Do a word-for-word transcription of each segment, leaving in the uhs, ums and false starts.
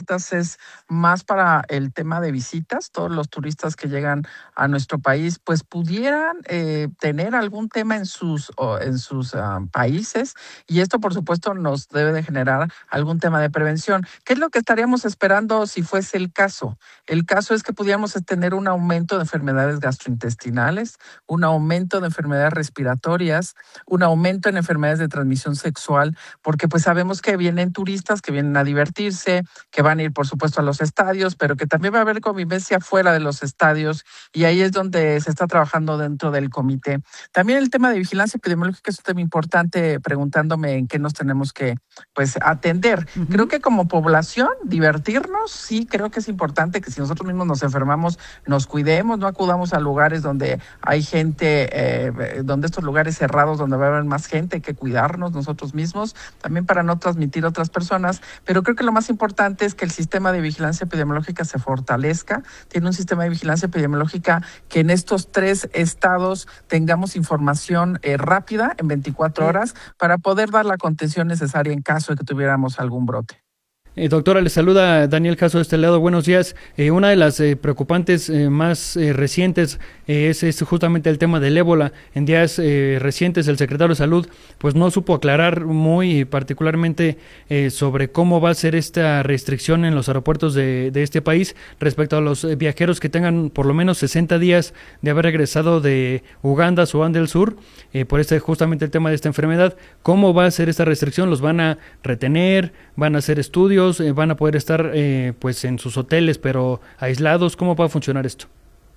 alertas es más para el tema de visitas. Todos los turistas que llegan a nuestro país, pues pudieran eh, tener algún tema en sus, o en sus ah, países, y esto por supuesto nos debe de generar algún tema de prevención. ¿Qué es lo que estaríamos esperando si fuese el caso? El caso es que pudiéramos tener un aumento de enfermedades gastrointestinales, un aumento de enfermedades respiratorias, un aumento en enfermedades de transmisión sexual, porque pues sabemos que vienen turistas que vienen a divertirse, que van a ir por supuesto a los estadios, pero que también va a haber convivencia fuera de los estadios, y ahí es donde se está trabajando dentro del comité. También el tema de vigilancia epidemiológica es un tema importante, preguntándome en qué nos tenemos que pues atender. Uh-huh. Creo que como población, divertirnos, sí, creo que es importante que si nosotros mismos nos enfermamos, nos cuidemos, no acudamos a lugares donde hay gente, eh, donde estos lugares cerrados, donde va a haber más gente, hay que cuidarnos nosotros mismos, también para no transmitir a otras personas, pero creo que lo más importante es que el sistema de vigilancia epidemiológica se fortalezca. Tiene un sistema de vigilancia epidemiológica que en estos tres estados tengamos información eh, rápida en veinticuatro horas para poder dar la contención necesaria en caso de que tuviéramos algún brote. Eh, doctora, le saluda Daniel Caso de este lado. Buenos días. Eh, una de las eh, preocupantes eh, más eh, recientes eh, es, es justamente el tema del ébola. En días eh, recientes el secretario de Salud pues no supo aclarar muy particularmente eh, sobre cómo va a ser esta restricción en los aeropuertos de, de este país respecto a los eh, viajeros que tengan por lo menos sesenta días de haber regresado de Uganda, Sudán del Sur, eh, por este justamente el tema de esta enfermedad. ¿Cómo va a ser esta restricción? ¿Los van a retener? ¿Van a hacer estudios? ¿Van a poder estar eh, pues en sus hoteles pero aislados? ¿Cómo va a funcionar esto?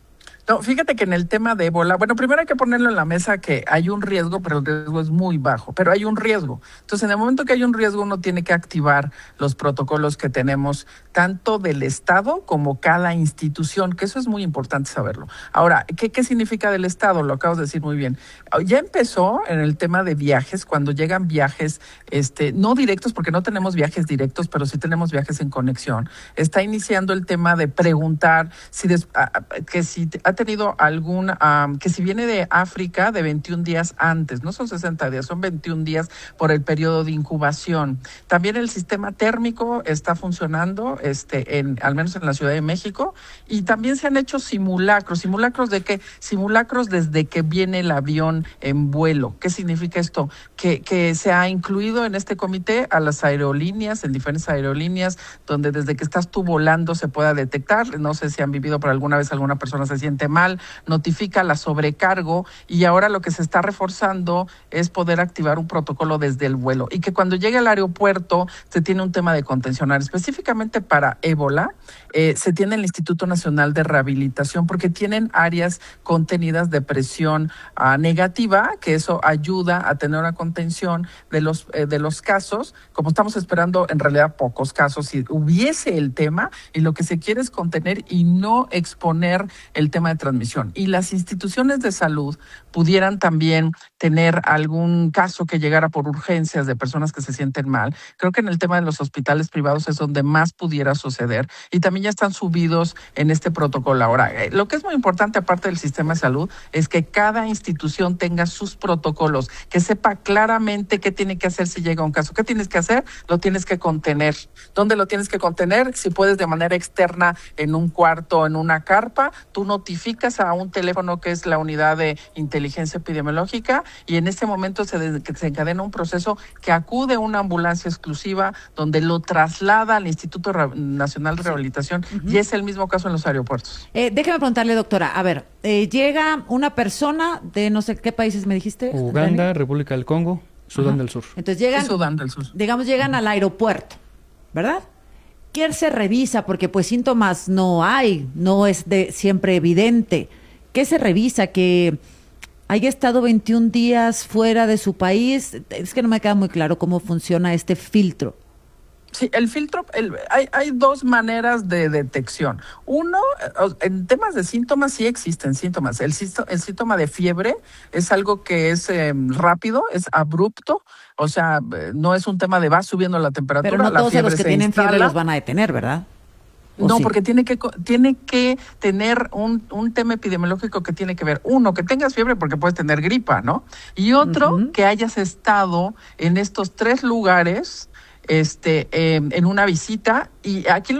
No, fíjate que en el tema de ébola, bueno, primero hay que ponerlo en la mesa que hay un riesgo, pero el riesgo es muy bajo, pero hay un riesgo. Entonces, en el momento que hay un riesgo, uno tiene que activar los protocolos que tenemos, tanto del Estado como cada institución, que eso es muy importante saberlo. Ahora, ¿qué, qué significa del Estado? Lo acabas de decir muy bien. Ya empezó en el tema de viajes, cuando llegan viajes, este, no directos, porque no tenemos viajes directos, pero sí tenemos viajes en conexión. Está iniciando el tema de preguntar si des, que si ha tenido algún, um, que si viene de África, de veintiún días antes, no son sesenta días, son veintiún días por el periodo de incubación. También el sistema térmico está funcionando, este, en, al menos en la Ciudad de México, y también se han hecho simulacros. ¿Simulacros de qué? Simulacros desde que viene el avión en vuelo. ¿Qué significa esto? Que, que se ha incluido en este comité a las aerolíneas, en diferentes aerolíneas, donde desde que estás tú volando se pueda detectar. No sé si han vivido por alguna vez alguna persona se siente mal, notifica la sobrecargo, y ahora lo que se está reforzando es poder activar un protocolo desde el vuelo, y que cuando llegue al aeropuerto se tiene un tema de contencionar. Específicamente para ébola, eh, se tiene el Instituto Nacional de Rehabilitación, porque tienen áreas contenidas de presión uh, negativa, que eso ayuda a tener una contención de los, eh, de los casos. Como estamos esperando en realidad pocos casos, si hubiese el tema, y lo que se quiere es contener y no exponer el tema de transmisión. Y las instituciones de salud pudieran también tener algún caso que llegara por urgencias de personas que se sienten mal. Creo que en el tema de los hospitales privados es donde más pudiera suceder, y también ya están subidos en este protocolo. Ahora, eh, lo que es muy importante aparte del sistema de salud es que cada institución tenga sus protocolos, que sepa claramente qué tiene que hacer si llega un caso. ¿Qué tienes que hacer? Lo tienes que contener. ¿Dónde lo tienes que contener? Si puedes de manera externa, en un cuarto, en una carpa, tú notificas a un teléfono que es la unidad de inteligencia epidemiológica, y en este momento se desencadena un proceso que acude a una ambulancia exclusiva donde lo traslada al Instituto Nacional de Rehabilitación, sí. Uh-huh. Y es el mismo caso en los aeropuertos. Eh, déjeme preguntarle, doctora, a ver, eh, llega una persona de no sé qué países me dijiste. Uganda, Dani? República del Congo, Sudán, uh-huh, del Sur. Entonces llegan, Sudán del Sur. digamos, llegan al aeropuerto, ¿verdad? ¿Quién se revisa? Porque pues síntomas no hay, no es de siempre evidente. ¿Qué se revisa? ¿Que haya estado veintiún días fuera de su país? Es que no me queda muy claro cómo funciona este filtro. Sí, el filtro, el, hay, hay dos maneras de detección. Uno, en temas de síntomas sí existen síntomas. El, el síntoma de fiebre es algo que es eh, rápido, es abrupto, o sea, no es un tema de va subiendo la temperatura. Pero no la todos fiebre los que tienen instala. Fiebre los van a detener, ¿verdad? No, sí? porque tiene que tiene que tener un, un tema epidemiológico que tiene que ver, uno, que tengas fiebre porque puedes tener gripa, ¿no? Y otro, uh-huh, que hayas estado en estos tres lugares este, eh, en una visita, y aquí lo